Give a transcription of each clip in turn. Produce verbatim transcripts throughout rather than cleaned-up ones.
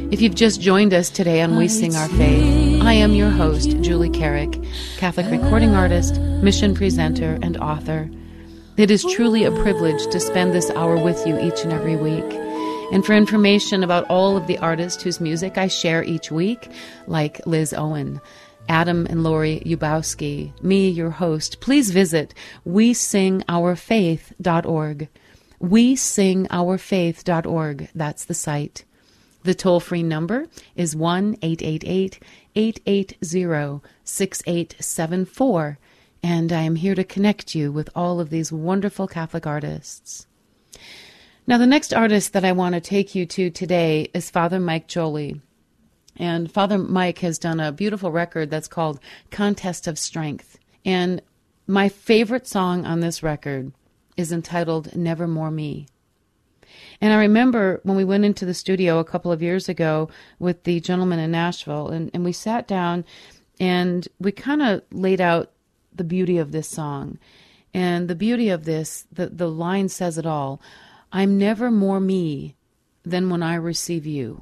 If you've just joined us today on We Sing Our Faith, I am your host, Julie Carrick, Catholic recording artist, mission presenter, and author. It is truly a privilege to spend this hour with you each and every week. And for information about all of the artists whose music I share each week, like Liz Owen, Adam and Lori Yubowski, me, your host, please visit we sing our faith dot org. we sing our faith dot org. That's the site. The toll-free number is one eight eight eight, eight eight zero, six eight seven four, and I am here to connect you with all of these wonderful Catholic artists. Now, the next artist that I want to take you to today is Father Mike Joly. And Father Mike has done a beautiful record that's called Contest of Strength. And my favorite song on this record is entitled Nevermore Me. And I remember when we went into the studio a couple of years ago with the gentleman in Nashville, and, and we sat down and we kind of laid out the beauty of this song. And the beauty of this, the, the line says it all. I'm never more me than when I receive you.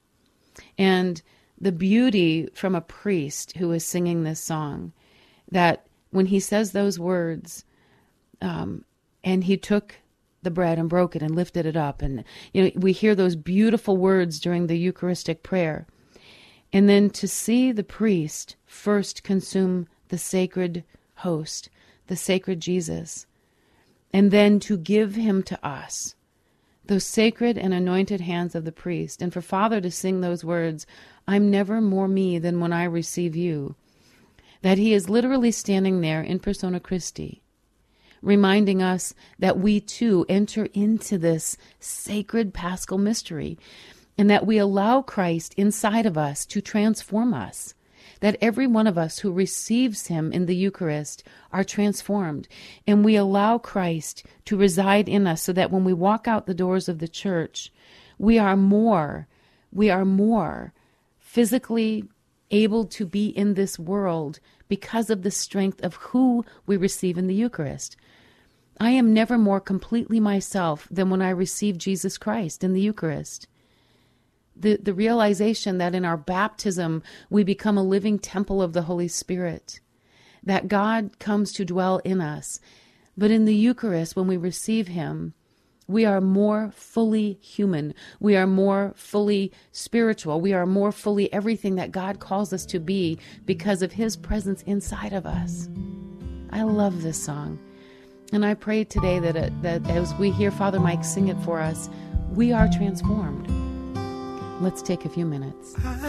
And the beauty from a priest who is singing this song, that when he says those words, um, and he took the bread and broke it and lifted it up. And, you know, we hear those beautiful words during the Eucharistic prayer. And then to see the priest first consume the sacred host, the sacred Jesus, and then to give him to us, those sacred and anointed hands of the priest, and for Father to sing those words, I'm never more me than when I receive you, that he is literally standing there in persona Christi, reminding us that we too enter into this sacred paschal mystery, and that we allow Christ inside of us to transform us, that every one of us who receives him in the Eucharist are transformed, and we allow Christ to reside in us so that when we walk out the doors of the church, we are more, we are more physically able to be in this world because of the strength of who we receive in the Eucharist. I am never more completely myself than when I receive Jesus Christ in the Eucharist. The, the realization that in our baptism we become a living temple of the Holy Spirit, that God comes to dwell in us. But in the Eucharist, when we receive him, we are more fully human. We are more fully spiritual. We are more fully everything that God calls us to be because of his presence inside of us. I love this song. And I pray today that, it, that as we hear Father Mike sing it for us, we are transformed. Let's take a few minutes.